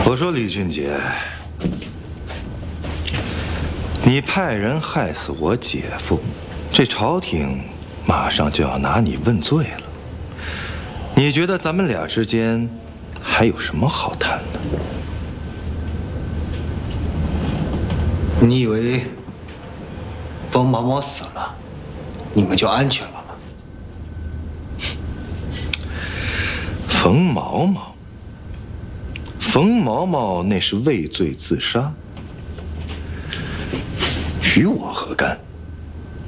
我说李俊杰，你派人害死我姐夫，这朝廷马上就要拿你问罪了。你觉得咱们俩之间还有什么好谈的？ 你以为冯毛毛死了，你们就安全了吗？ 冯毛毛那是畏罪自杀，与我何干？